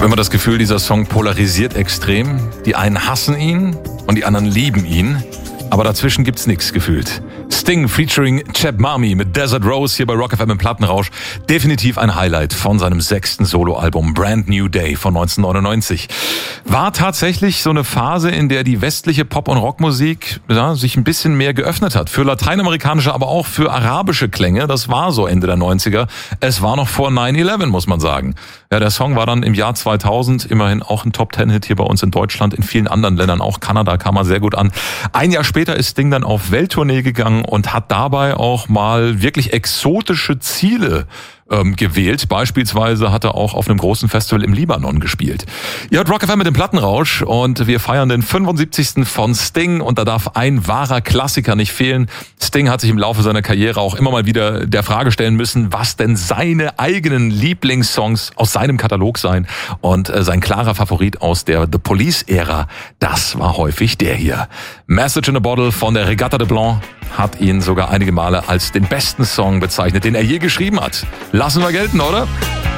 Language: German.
habe immer das Gefühl, dieser Song polarisiert extrem. Die einen hassen ihn und die anderen lieben ihn. Aber dazwischen gibt's nichts gefühlt. Sting featuring Cheb Mami mit Desert Rose hier bei Rock FM im Plattenrausch. Definitiv ein Highlight von seinem 6. Soloalbum Brand New Day von 1999. War tatsächlich so eine Phase, in der die westliche Pop- und Rockmusik sich ein bisschen mehr geöffnet hat. Für lateinamerikanische, aber auch für arabische Klänge. Das war so Ende der 90er. Es war noch vor 9/11, muss man sagen. Ja, der Song war dann im Jahr 2000 immerhin auch ein Top-10-Hit hier bei uns in Deutschland, in vielen anderen Ländern, auch Kanada kam er sehr gut an. Ein Jahr später ist Sting dann auf Welttournee gegangen und hat dabei auch mal wirklich exotische Ziele gewählt. Beispielsweise hat er auch auf einem großen Festival im Libanon gespielt. Ihr hört Rock FM mit dem Plattenrausch und wir feiern den 75. von Sting und da darf ein wahrer Klassiker nicht fehlen. Sting hat sich im Laufe seiner Karriere auch immer mal wieder der Frage stellen müssen, was denn seine eigenen Lieblingssongs aus seinem Katalog seien. Und sein klarer Favorit aus der The Police-Ära, das war häufig der hier. Message in a Bottle von der Regatta de Blanc hat ihn sogar einige Male als den besten Song bezeichnet, den er je geschrieben hat. Lassen wir gelten, oder?